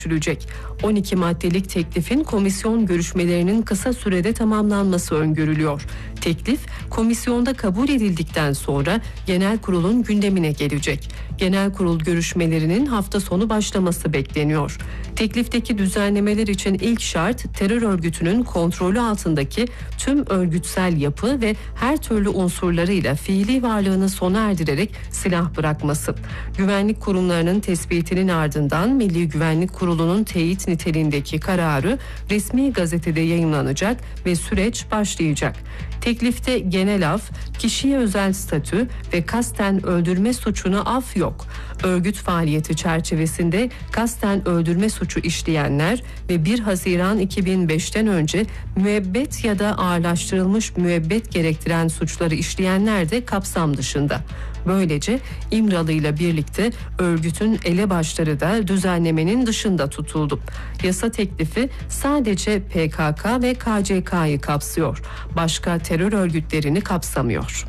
görüşülecek. 12 maddelik teklifin komisyon görüşmelerinin kısa sürede tamamlanması öngörülüyor. Teklif komisyonda kabul edildikten sonra genel kurulun gündemine gelecek. Genel kurul görüşmelerinin hafta sonu başlaması bekleniyor. Teklifteki düzenlemeler için ilk şart terör örgütünün kontrolü altındaki tüm örgütsel yapı ve her türlü unsurlarıyla fiili varlığını sona erdirerek silah bırakması. Güvenlik kurumlarının tespitinin ardından Milli Güvenlik Kurulu'nun teyit niteliğindeki kararı resmi gazetede yayımlanacak ve süreç başlayacak. Teklifte genel af, kişiye özel statü ve kasten öldürme suçuna af yok. Örgüt faaliyeti çerçevesinde kasten öldürme suçu işleyenler ve 1 Haziran 2005'ten önce müebbet ya da ağırlaştırılmış müebbet gerektiren suçları işleyenler de kapsam dışında. Böylece İmralı ile birlikte örgütün elebaşları da düzenlemenin dışında tutuldu. Yasa teklifi sadece PKK ve KCK'yı kapsıyor. Başka terör örgütlerini kapsamıyor.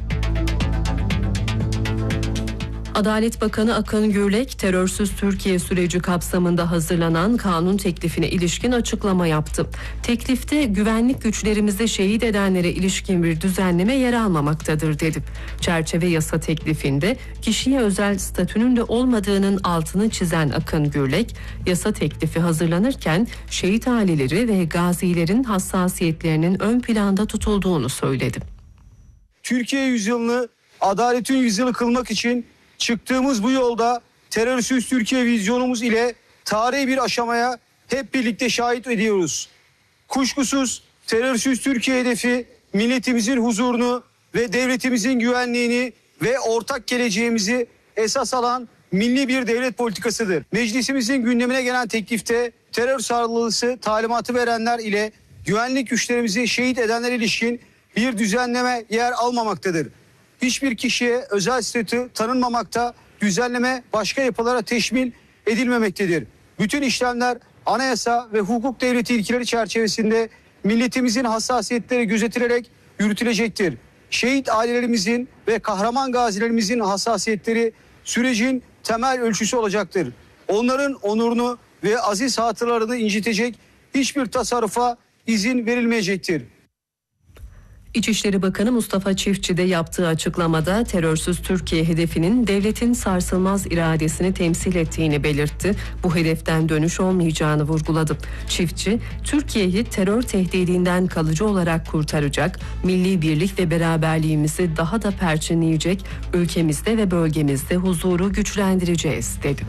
Adalet Bakanı Akın Gürlek, terörsüz Türkiye süreci kapsamında hazırlanan kanun teklifine ilişkin açıklama yaptı. Teklifte güvenlik güçlerimizi şehit edenlere ilişkin bir düzenleme yer almamaktadır dedi. Çerçeve yasa teklifinde kişiye özel statünün de olmadığının altını çizen Akın Gürlek, yasa teklifi hazırlanırken şehit aileleri ve gazilerin hassasiyetlerinin ön planda tutulduğunu söyledi. Türkiye yüzyılını adaletin yüzyılı kılmak için çıktığımız bu yolda terörsüz Türkiye vizyonumuz ile tarihi bir aşamaya hep birlikte şahit ediyoruz. Kuşkusuz terörsüz Türkiye hedefi milletimizin huzurunu ve devletimizin güvenliğini ve ortak geleceğimizi esas alan milli bir devlet politikasıdır. Meclisimizin gündemine gelen teklifte terör saldırısı talimatı verenler ile güvenlik güçlerimizi şehit edenlere ilişkin bir düzenleme yer almamaktadır. Hiçbir kişiye özel statü tanınmamakta, düzenleme başka yapılara teşmil edilmemektedir. Bütün işlemler anayasa ve hukuk devleti ilkeleri çerçevesinde milletimizin hassasiyetleri gözetilerek yürütülecektir. Şehit ailelerimizin ve kahraman gazilerimizin hassasiyetleri sürecin temel ölçüsü olacaktır. Onların onurunu ve aziz hatıralarını incitecek hiçbir tasarrufa izin verilmeyecektir. İçişleri Bakanı Mustafa Çiftçi de yaptığı açıklamada terörsüz Türkiye hedefinin devletin sarsılmaz iradesini temsil ettiğini belirtti. Bu hedeften dönüş olmayacağını vurguladı. Çiftçi, Türkiye'yi terör tehdidinden kalıcı olarak kurtaracak, milli birlik ve beraberliğimizi daha da perçinleyecek, ülkemizde ve bölgemizde huzuru güçlendireceğiz dedi.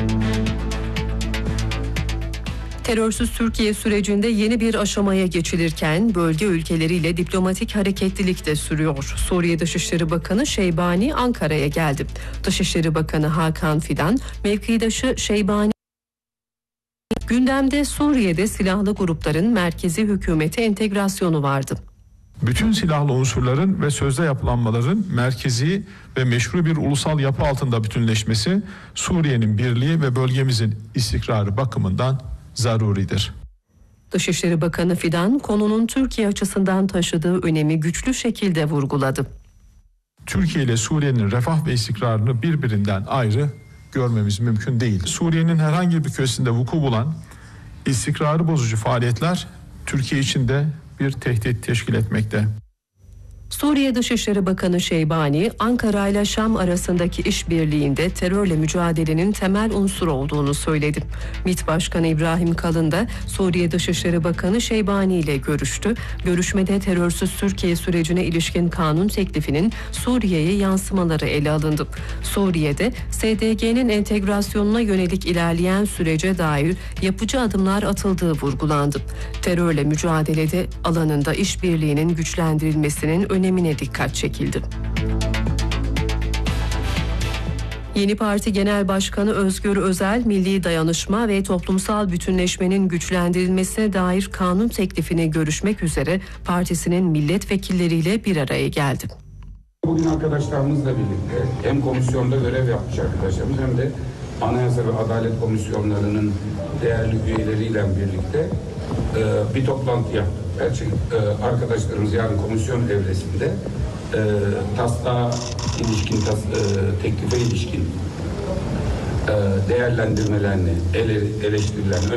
Terörsüz Türkiye sürecinde yeni bir aşamaya geçilirken bölge ülkeleriyle diplomatik hareketlilik de sürüyor. Suriye Dışişleri Bakanı Şeybani Ankara'ya geldi. Dışişleri Bakanı Hakan Fidan, mevkidaşı Şeybani gündemde Suriye'de silahlı grupların merkezi hükümete entegrasyonu vardı. Bütün silahlı unsurların ve sözde yapılanmaların merkezi ve meşru bir ulusal yapı altında bütünleşmesi Suriye'nin birliği ve bölgemizin istikrarı bakımından zaruridir. Dışişleri Bakanı Fidan konunun Türkiye açısından taşıdığı önemi güçlü şekilde vurguladı. Türkiye ile Suriye'nin refah ve istikrarını birbirinden ayrı görmemiz mümkün değil. Suriye'nin herhangi bir köşesinde vuku bulan istikrarı bozucu faaliyetler Türkiye için de bir tehdit teşkil etmekte. Suriye Dışişleri Bakanı Şeybani, Ankara ile Şam arasındaki işbirliğinde terörle mücadelenin temel unsur olduğunu söyledi. MİT Başkanı İbrahim Kalın da Suriye Dışişleri Bakanı Şeybani ile görüştü. Görüşmede terörsüz Türkiye sürecine ilişkin kanun teklifinin Suriye'ye yansımaları ele alındı. Suriye'de SDG'nin entegrasyonuna yönelik ilerleyen sürece dair yapıcı adımlar atıldığı vurgulandı. Terörle mücadelede alanında işbirliğinin güçlendirilmesinin önemine dikkat çekildi. Yeni Parti Genel Başkanı Özgür Özel, milli dayanışma ve toplumsal bütünleşmenin güçlendirilmesine dair kanun teklifini görüşmek üzere partisinin milletvekilleriyle bir araya geldi. Bugün arkadaşlarımızla birlikte hem komisyonda görev yapmış arkadaşlarımız hem de Anayasa ve Adalet Komisyonlarının değerli üyeleriyle birlikte bir toplantı yaptık. Arkadaşlarımız yarın komisyon evresinde taslağa ilişkin, teklife ilişkin değerlendirmelerini, eleştirilerini